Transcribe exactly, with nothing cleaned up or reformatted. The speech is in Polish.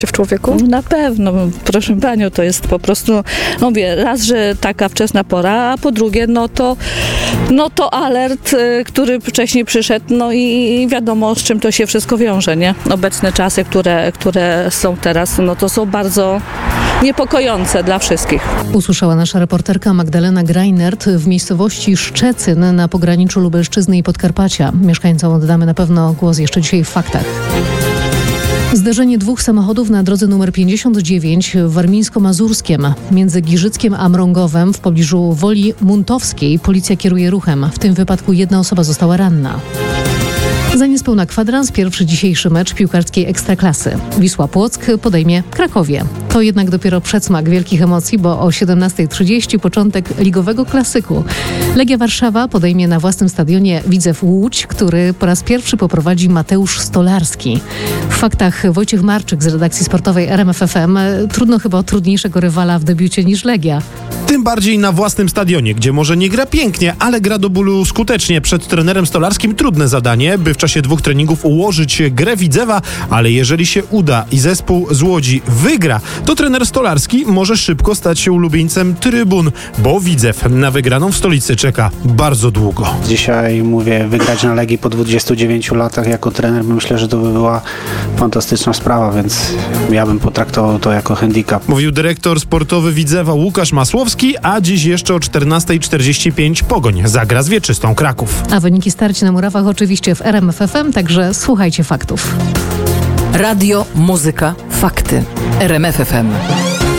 w człowieku? Na pewno, proszę panią, to jest po prostu, no wie, raz, że taka wczesna pora, a po drugie, no to, no to alert, y, który wcześniej przyszedł, no i wiadomo, z czym to się wszystko wiąże, nie? Obecne czasy, które, które są teraz, no to są bardzo niepokojące dla wszystkich. Usłyszała nasza reporterka Magdalena Greinert w miejscowości Szczecin na pograniczu Lubelszczyzny i Podkarpacia. Mieszkańcom oddamy na pewno głos jeszcze dzisiaj w faktach. Zderzenie dwóch samochodów na drodze numer pięćdziesiąt dziewięć w Warmińsko-Mazurskiem. Między Giżyckiem a Mrągowem w pobliżu Woli Muntowskiej policja kieruje ruchem. W tym wypadku jedna osoba została ranna. Za niespełna kwadrans pierwszy dzisiejszy mecz piłkarskiej Ekstraklasy. Wisła Płock podejmie Krakowie. To jednak dopiero przedsmak wielkich emocji, bo o siedemnasta trzydzieści początek ligowego klasyku. Legia Warszawa podejmie na własnym stadionie Widzew Łódź, który po raz pierwszy poprowadzi Mateusz Stolarski. W faktach Wojciech Marczyk z redakcji sportowej R M F F M. Trudno chyba o trudniejszego rywala w debiucie niż Legia. Tym bardziej na własnym stadionie, gdzie może nie gra pięknie, ale gra do bólu skutecznie. Przed trenerem Stolarskim trudne zadanie, by w czasie dwóch treningów ułożyć grę Widzewa, ale jeżeli się uda i zespół z Łodzi wygra, to trener Stolarski może szybko stać się ulubieńcem trybun, bo Widzew na wygraną w stolicy czeka bardzo długo. Dzisiaj mówię, wygrać na Legii po dwudziestu dziewięciu latach jako trener, myślę, że to by była fantastyczna sprawa, więc ja bym potraktował to jako handicap. Mówił dyrektor sportowy Widzewa Łukasz Masłowski, a dziś jeszcze o czternasta czterdzieści pięć Pogoń zagra z Wieczystą Kraków. A wyniki starć na murawach oczywiście w R M F F M, także słuchajcie faktów. Radio, muzyka, fakty. R M F F M.